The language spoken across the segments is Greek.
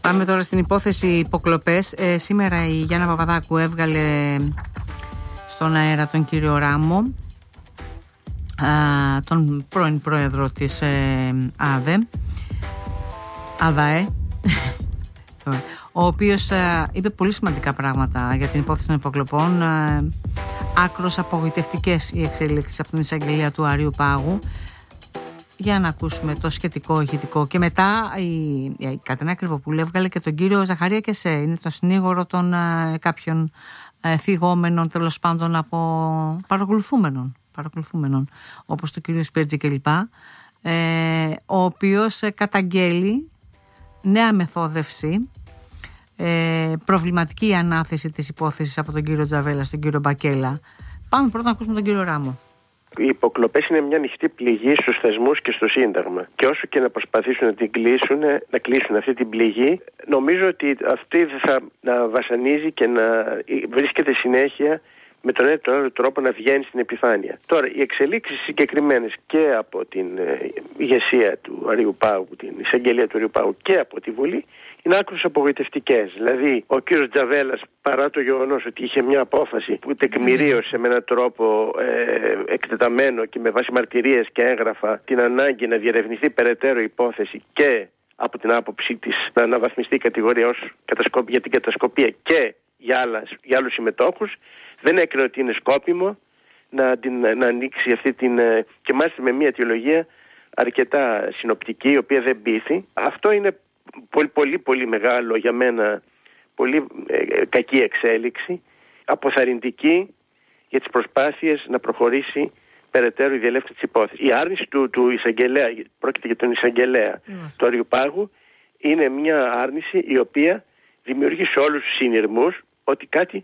Πάμε τώρα στην υπόθεση υποκλοπές. Σήμερα η Γιάννα Παπαδάκου έβγαλε στον αέρα τον κύριο Ράμο, τον πρώην πρόεδρο της ΑΔΑΕ, ο οποίος είπε πολύ σημαντικά πράγματα για την υπόθεση των υποκλοπών. Άκρως απογοητευτικές οι εξέλιξεις από την εισαγγελία του Αριουπάγου. Για να ακούσουμε το σχετικό ηχητικό. Και μετά η Κατερίνα Κρυβοπούλου έβγαλε και τον κύριο Ζαχαρία Κεσέ. Είναι το συνήγορο των κάποιων θυγόμενων, τέλος πάντων, από παρακολουθούμενων, όπως το κύριο Σπέρτζη κλπ. Ο οποίος καταγγέλει νέα μεθόδευση, προβληματική ανάθεση της υπόθεσης από τον κύριο Τζαβέλα στον κύριο Μπακέλα. Πάμε πρώτα να ακούσουμε τον κύριο Ράμο. Οι υποκλοπές είναι μια ανοιχτή πληγή στους θεσμούς και στο Σύνταγμα. Και όσο και να προσπαθήσουν να την κλείσουν, να κλείσουν αυτή την πληγή, νομίζω ότι αυτή θα να βασανίζει και να βρίσκεται συνέχεια με τον ένα ή τον άλλο τρόπο να βγαίνει στην επιφάνεια. Τώρα, οι εξελίξεις συγκεκριμένες και από την ηγεσία του Αριουπάγου, την εισαγγελία του Αριουπάγου και από τη Βουλή, είναι άκρως απογοητευτικές. Δηλαδή, ο κύριος Τζαβέλας, παρά το γεγονός ότι είχε μια απόφαση που τεκμηρίωσε με έναν τρόπο εκτεταμένο και με βάση μαρτυρίες και έγγραφα την ανάγκη να διερευνηθεί περαιτέρω υπόθεση και από την άποψη της να αναβαθμιστεί η κατηγορία ως για την κατασκοπία και για άλλους συμμετόχους, δεν έκρινε ότι είναι σκόπιμο να ανοίξει αυτή την. Και μάλιστα με μια αιτιολογία αρκετά συνοπτική, η οποία δεν πείθει. Αυτό είναι πολύ μεγάλο για μένα, πολύ κακή εξέλιξη, αποθαρρυντική για τις προσπάθειες να προχωρήσει περαιτέρω η διελεύθερη της υπόθεσης. Η άρνηση του εισαγγελέα, πρόκειται για τον εισαγγελέα του Αριουπάγου, είναι μια άρνηση η οποία δημιουργεί σε όλους τους συνειρμούς ότι κάτι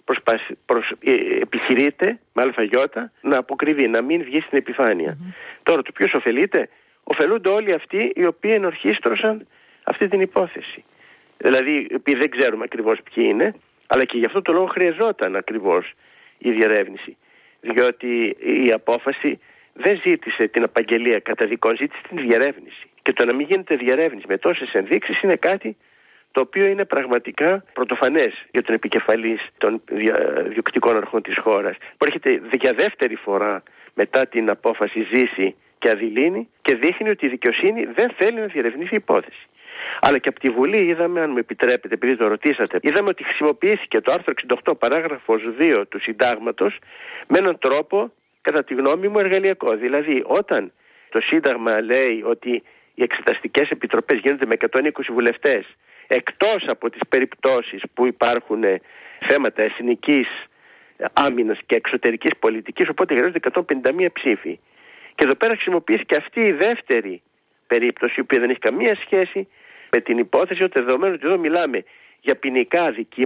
επιχειρείται με αλφαγιώτα να αποκριβεί, να μην βγει στην επιφάνεια. Τώρα, το ποιος ωφελείται? Ωφελούνται όλοι αυτοί οι οποίοι ενορχίστρωσαν αυτή την υπόθεση. Δηλαδή, επειδή δεν ξέρουμε ακριβώς ποιοι είναι, αλλά και γι' αυτό το λόγο χρειαζόταν ακριβώς η διερεύνηση. Διότι η απόφαση δεν ζήτησε την απαγγελία καταδικών, ζήτησε την διερεύνηση. Και το να μην γίνεται διερεύνηση με τόσες ενδείξεις είναι κάτι το οποίο είναι πραγματικά πρωτοφανές για τον επικεφαλής των διοκτικών αρχών της χώρας, που έρχεται για δεύτερη φορά μετά την απόφαση Ζήση και Αδηλίνη και δείχνει ότι η δικαιοσύνη δεν θέλει να διερευνήσει η υπόθεση. Αλλά και από τη Βουλή είδαμε, αν μου επιτρέπετε, επειδή το ρωτήσατε, είδαμε ότι χρησιμοποιήθηκε το άρθρο 68 παράγραφος 2 του Συντάγματος με έναν τρόπο, κατά τη γνώμη μου, εργαλειακό. Δηλαδή, όταν το Σύνταγμα λέει ότι οι εξεταστικές επιτροπές γίνονται με 120 βουλευτές, εκτός από τις περιπτώσεις που υπάρχουν θέματα εθνικής άμυνας και εξωτερικής πολιτικής, οπότε χρειάζονται 151 ψήφοι. Και εδώ πέρα χρησιμοποιήθηκε αυτή η δεύτερη περίπτωση, η οποία δεν έχει καμία σχέση με την υπόθεση, ότι δεδομένου ότι εδώ μιλάμε για ποινικά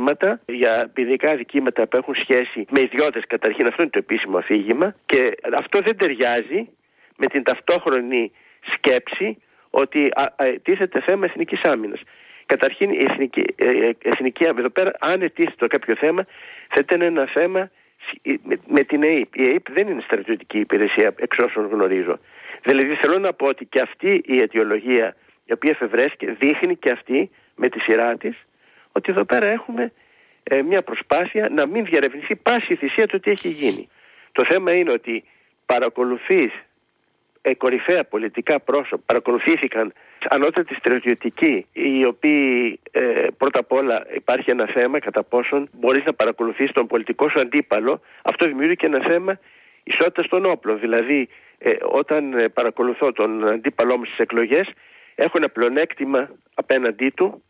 αδικήματα που έχουν σχέση με ιδιώτες καταρχήν, αυτό είναι το επίσημο αφήγημα, και αυτό δεν ταιριάζει με την ταυτόχρονη σκέψη ότι τίθεται θέμα εθνικής άμυνας. Καταρχήν η εθνική άμυνα, εδώ πέρα, αν ετίθεται κάποιο θέμα, θα ήταν ένα θέμα με την ΕΕΠ. Η ΕΕΠ δεν είναι στρατιωτική υπηρεσία, εξ όσων γνωρίζω. Δηλαδή θέλω να πω ότι και αυτή η αιτιολογία, η οποία εφευρέθηκε, δείχνει και αυτή με τη σειρά της ότι εδώ πέρα έχουμε μια προσπάθεια να μην διαρευνηθεί πάση θυσία το τι έχει γίνει. Το θέμα είναι ότι παρακολουθείς κορυφαία πολιτικά πρόσωπα, παρακολουθήθηκαν ανώτατοι στρατιωτικοί, οι οποίοι πρώτα απ' όλα υπάρχει ένα θέμα κατά πόσον μπορείς να παρακολουθείς τον πολιτικό σου αντίπαλο. Αυτό δημιουργεί και ένα θέμα ισότητας των όπλων. Δηλαδή, όταν παρακολουθώ τον αντίπαλό μου στις εκλογές, έχω ένα πλεονέκτημα απέναντί του.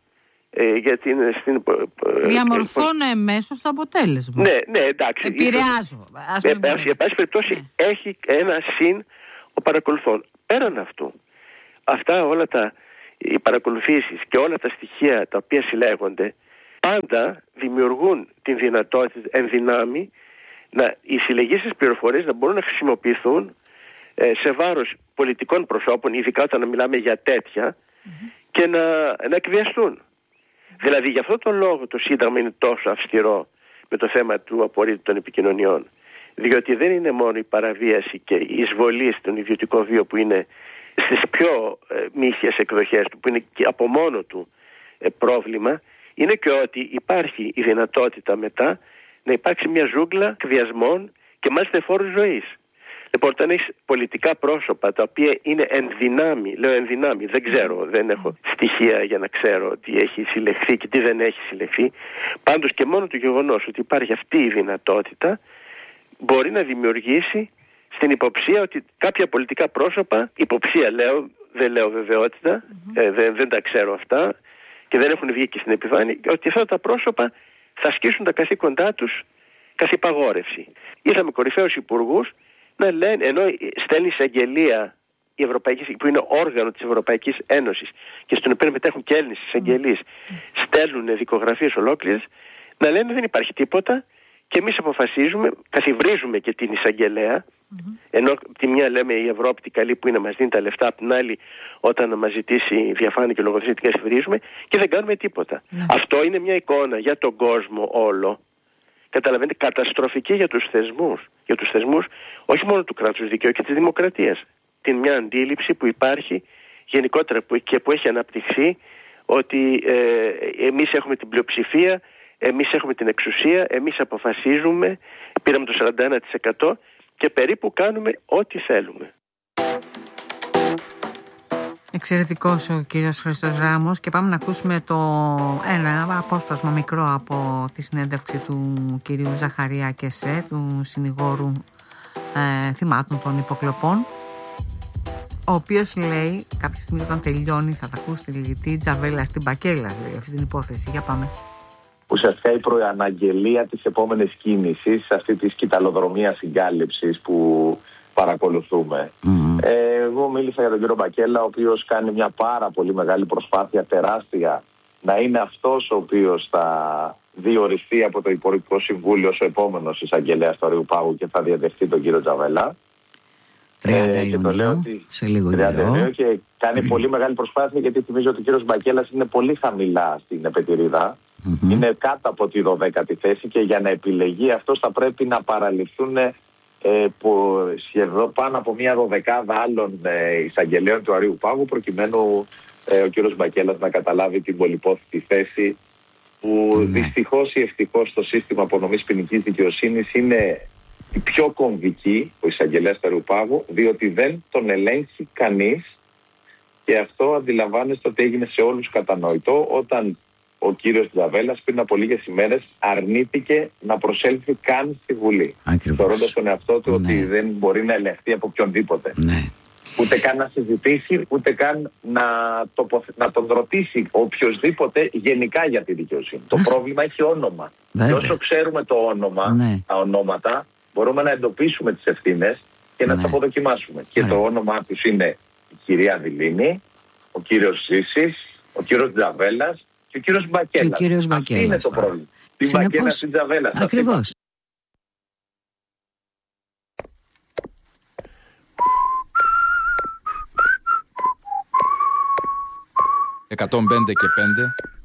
Διαμορφώνω εμέσως το αποτέλεσμα. Ναι, εντάξει. Επηρεάζω. Σε πάση περιπτώσει, έχει ένα συν ο παρακολουθών. Πέραν αυτού, αυτά όλα οι παρακολουθήσεις και όλα τα στοιχεία τα οποία συλλέγονται πάντα δημιουργούν την δυνατότητα εν δυνάμει οι συλλεγήσεις πληροφορίες να μπορούν να χρησιμοποιηθούν σε βάρος πολιτικών προσώπων, ειδικά όταν μιλάμε για τέτοια, και να εκβιαστούν. Δηλαδή, γι' αυτό τον λόγο το Σύνταγμα είναι τόσο αυστηρό με το θέμα του απορρίτου των επικοινωνιών. Διότι δεν είναι μόνο η παραβίαση και η εισβολή στον ιδιωτικό βίο που είναι στις πιο μύθιες εκδοχές του, που είναι και από μόνο του πρόβλημα είναι και ότι υπάρχει η δυνατότητα μετά να υπάρξει μια ζούγκλα εκβιασμών και μάλιστα εφόρου ζωής. Λοιπόν, όταν έχεις πολιτικά πρόσωπα τα οποία είναι ενδυνάμει, λέω ενδυνάμει, δεν ξέρω, δεν έχω στοιχεία για να ξέρω τι έχει συλλεχθεί και τι δεν έχει συλλεχθεί. Πάντως και μόνο το γεγονός ότι υπάρχει αυτή η δυνατότητα μπορεί να δημιουργήσει στην υποψία ότι κάποια πολιτικά πρόσωπα, υποψία λέω, δεν λέω βεβαιότητα, δεν τα ξέρω αυτά και δεν έχουν βγει και στην επιφάνεια, ότι αυτά τα πρόσωπα θα ασκήσουν τα καθήκοντά τους καθ' υπαγόρευση. Είδαμε κορυφαίους υπουργούς να λένε, ενώ στέλνει εισαγγελία η Ευρωπαϊκή, που είναι όργανο της Ευρωπαϊκής Ένωσης και στον οποίο μετέχουν και Έλληνες εισαγγελείς, στέλνουν δικογραφίες ολόκληρες, να λένε δεν υπάρχει τίποτα και εμείς αποφασίζουμε, καθιβρίζουμε και την εισαγγελέα, ενώ από τη μια λέμε η Ευρώπη την καλή που είναι να μας δίνει τα λεφτά, από την άλλη όταν να μας ζητήσει διαφάνεια και λογοδοσία την καθιβρίζουμε και δεν κάνουμε τίποτα. Αυτό είναι μια εικόνα για τον κόσμο όλο. Καταλαβαίνετε, καταστροφική για τους θεσμούς. Για τους θεσμούς όχι μόνο του κράτους δικαίου και της δημοκρατίας. Την μια αντίληψη που υπάρχει γενικότερα και που έχει αναπτυχθεί ότι εμείς έχουμε την πλειοψηφία, εμείς έχουμε την εξουσία, εμείς αποφασίζουμε, πήραμε το 41% και περίπου κάνουμε ό,τι θέλουμε. Εξαιρετικός ο κύριος Χρήστος Ράμος και πάμε να ακούσουμε ένα απόσπασμα μικρό από τη συνέντευξη του κυρίου Ζαχαρία Κεσέ, του συνηγόρου θυμάτων των υποκλοπών, ο οποίος λέει κάποια στιγμή όταν τελειώνει, θα τα ακούσει τη τζαβέλα στην μπακέλα, λέει, αυτή την υπόθεση. Για πάμε. Ουσιαστικά η προαναγγελία της επόμενης κίνησης, αυτή της κυταλοδρομίας συγκάλυψης που παρακολουθούμε. Εγώ μίλησα για τον κύριο Μπακέλα, ο οποίος κάνει μια πάρα πολύ μεγάλη προσπάθεια, τεράστια, να είναι αυτός ο οποίος θα διοριστεί από το Υπουργικό Συμβούλιο ως ο επόμενος εισαγγελέας του Αριού Πάγου και θα διαδεχτεί τον κύριο Τζαβέλα. 30 Ιουνίου, σε λίγο καιρό. Και κάνει πολύ μεγάλη προσπάθεια, γιατί θυμίζω ότι ο κύριος Μπακέλας είναι πολύ χαμηλά στην επετηρίδα. Είναι κάτω από τη 12η θέση και για να επιλεγεί αυτός θα πρέπει να παραληφθούν σχεδόν πάνω από μια 12 άλλων εισαγγελέων του Αριού Πάγου, προκειμένου ο κύριος Μπακέλας να καταλάβει την πολυπόθητη θέση που δυστυχώς ή ευτυχώς το σύστημα απονομής ποινικής δικαιοσύνης είναι η πιο κομβική, ο εισαγγελέας του Αριού Πάγου, διότι δεν τον ελέγχει κανείς και αυτό αντιλαμβάνεστε ότι έγινε σε όλους κατανοητό όταν ο κύριος Τζαβέλας πριν από λίγες ημέρες αρνήθηκε να προσέλθει καν στη Βουλή. Θεωρώντας τον εαυτό του ότι δεν μπορεί να ελεγχθεί από οποιονδήποτε. Ούτε καν να συζητήσει, ούτε καν να τον ρωτήσει οποιοσδήποτε γενικά για τη δικαιοσύνη. Το πρόβλημα έχει όνομα. Και όσο ξέρουμε το όνομα, τα ονόματα, μπορούμε να εντοπίσουμε τις ευθύνες και να τις αποδοκιμάσουμε. Και το όνομά τους είναι η κυρία Δηλίνη, ο κύριος Ζήσης, ο κύριος Τζαβέλας και ο κύριος Μπακέλας. Αυτό είναι το πρόβλημα. Την Μπακέλα στην Τζαβέλα. Ακριβώς. «105 και 5